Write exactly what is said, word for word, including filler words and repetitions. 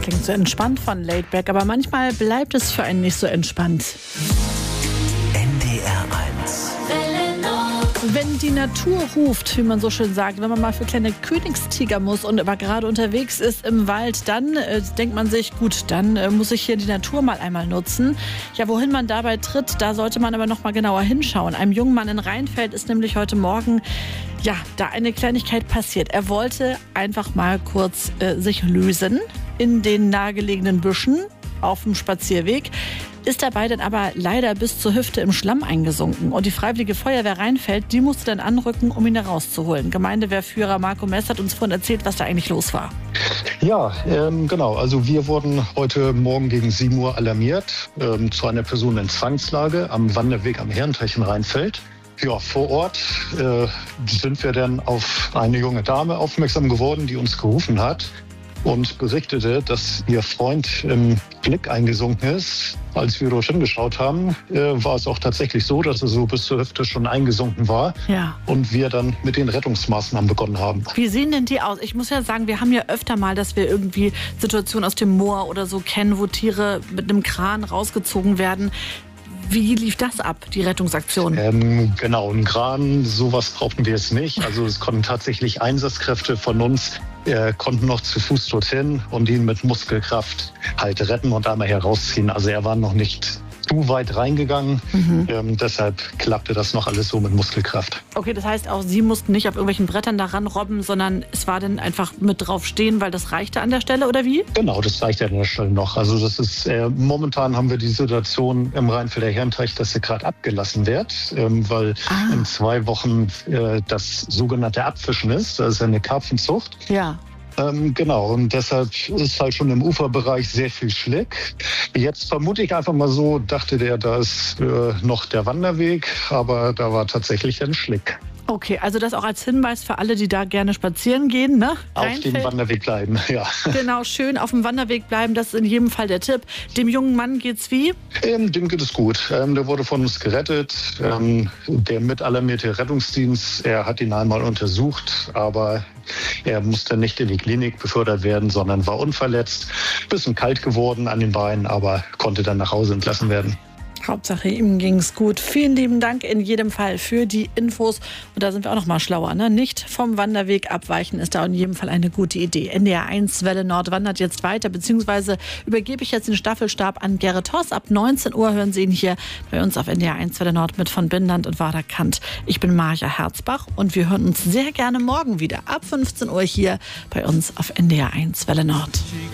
klingt so entspannt von Laidback, aber manchmal bleibt es für einen nicht so entspannt. N D R eins. Wenn die Natur ruft, wie man so schön sagt, wenn man mal für kleine Königstiger muss und aber gerade unterwegs ist im Wald, dann äh, denkt man sich, gut, dann äh, muss ich hier die Natur mal einmal nutzen. Ja, wohin man dabei tritt, da sollte man aber noch mal genauer hinschauen. Einem jungen Mann in Rheinfeld ist nämlich heute Morgen ja, da eine Kleinigkeit passiert. Er wollte einfach mal kurz äh, sich lösen in den nahegelegenen Büschen auf dem Spazierweg, ist dabei dann aber leider bis zur Hüfte im Schlamm eingesunken. Und die Freiwillige Feuerwehr Rheinfeld, die musste dann anrücken, um ihn herauszuholen. Gemeindewehrführer Marco Mess hat uns vorhin erzählt, was da eigentlich los war. Ja, ähm, genau. Also wir wurden heute Morgen gegen sieben Uhr alarmiert ähm, zu einer Person in Zwangslage am Wanderweg am Herrenteich in Rheinfeld. Ja, vor Ort äh, sind wir dann auf eine junge Dame aufmerksam geworden, die uns gerufen hat und berichtete, dass ihr Freund im Blick eingesunken ist. Als wir dort hingeschaut haben, äh, war es auch tatsächlich so, dass er so bis zur Hüfte schon eingesunken war. Ja. Und wir dann mit den Rettungsmaßnahmen begonnen haben. Wie sehen denn die aus? Ich muss ja sagen, wir haben ja öfter mal, dass wir irgendwie Situationen aus dem Moor oder so kennen, wo Tiere mit einem Kran rausgezogen werden. Wie lief das ab, die Rettungsaktion? Ähm, genau, einen Kran, sowas brauchten wir jetzt nicht. Also es konnten tatsächlich Einsatzkräfte von uns, äh, konnten noch zu Fuß dorthin und ihn mit Muskelkraft halt retten und einmal herausziehen. Also er war noch nicht zu weit reingegangen. Mhm. Ähm, deshalb klappte das noch alles so mit Muskelkraft. Okay, das heißt auch, Sie mussten nicht auf irgendwelchen Brettern daran robben, sondern es war dann einfach mit drauf stehen, weil das reichte an der Stelle, oder wie? Genau, das reicht an der Stelle noch. Also das ist, äh, momentan haben wir die Situation im Rheinfelder Herrenteich, dass sie gerade abgelassen wird, ähm, weil ah. in zwei Wochen äh, das sogenannte Abfischen ist. Das ist eine Karpfenzucht. Ja. Ähm, genau, und deshalb ist halt schon im Uferbereich sehr viel Schlick. Jetzt vermute ich einfach mal so, dachte der, da ist äh, noch der Wanderweg, aber da war tatsächlich ein Schlick. Okay, also das auch als Hinweis für alle, die da gerne spazieren gehen, ne? Auf dem Wanderweg bleiben, ja. Genau, schön auf dem Wanderweg bleiben, das ist in jedem Fall der Tipp. Dem jungen Mann geht's wie? Ähm, dem geht es gut. Ähm, der wurde von uns gerettet. Ähm, der mitalarmierte Rettungsdienst, er hat ihn einmal untersucht, aber er musste nicht in die Klinik befördert werden, sondern war unverletzt. Bisschen kalt geworden an den Beinen, aber konnte dann nach Hause entlassen werden. Hauptsache, ihm ging's gut. Vielen lieben Dank in jedem Fall für die Infos. Und da sind wir auch noch mal schlauer, ne? Nicht vom Wanderweg abweichen ist da in jedem Fall eine gute Idee. N D R eins Welle Nord wandert jetzt weiter, beziehungsweise übergebe ich jetzt den Staffelstab an Gerrit Hoss. Ab neunzehn Uhr hören Sie ihn hier bei uns auf N D R eins Welle Nord mit von Bindland und Wader Kant. Ich bin Marja Herzbach und wir hören uns sehr gerne morgen wieder ab fünfzehn Uhr hier bei uns auf N D R eins Welle Nord.